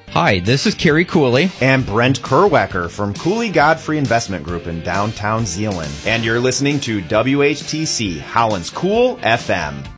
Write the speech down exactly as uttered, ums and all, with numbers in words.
Hi, this is Kerry Cooley. And Brent Kerwecker from Cooley Godfrey Investment Group in downtown Zeeland. And you're listening to W H T C, Howland's Cool F M.